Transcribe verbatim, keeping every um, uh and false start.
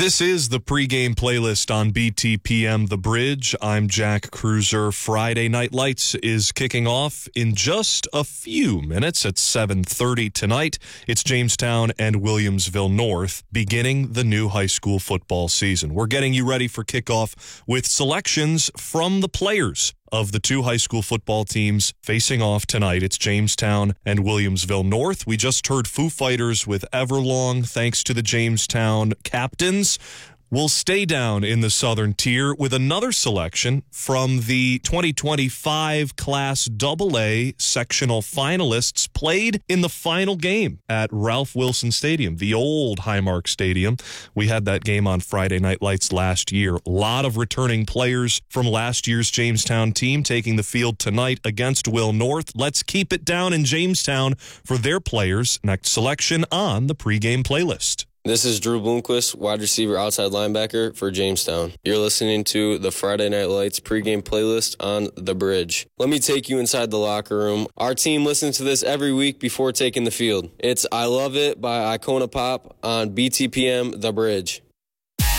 This is the pregame playlist on B T P M The Bridge. I'm Jack Cruiser. Friday Night Lights is kicking off in just a few minutes at seven thirty tonight. It's Jamestown and Williamsville North beginning the new high school football season. We're getting you ready for kickoff with selections from the players of the two high school football teams facing off tonight. It's Jamestown and Williamsville North. We just heard Foo Fighters with Everlong, thanks to the Jamestown captains. We'll stay down in the Southern Tier with another selection from the twenty twenty-five Class double A sectional finalists played in the final game at Ralph Wilson Stadium, the old Highmark Stadium. We had that game on Friday Night Lights last year. A lot of returning players from last year's Jamestown team taking the field tonight against Will North. Let's keep it down in Jamestown for their players. Next selection on the pregame playlist. This is Drew Bloomquist, wide receiver outside linebacker for Jamestown. You're listening to the Friday Night Lights pregame playlist on The Bridge. Let me take you inside the locker room. Our team listens to this every week before taking the field. It's I Love It by Icona Pop on B T P M The Bridge.